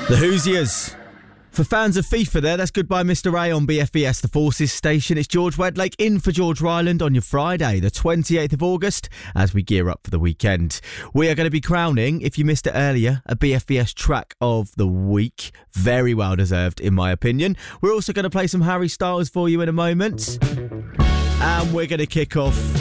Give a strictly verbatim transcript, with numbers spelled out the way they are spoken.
The Hoosiers. For fans of FIFA there, that's Goodbye Mister A on B F B S, the Forces station. It's George Wedlake in for George Ryland on your Friday, the twenty-eighth of August, as we gear up for the weekend. We are going to be crowning, if you missed it earlier, a B F B S track of the week. Very well deserved, in my opinion. We're also going to play some Harry Styles for you in a moment. And we're going to kick off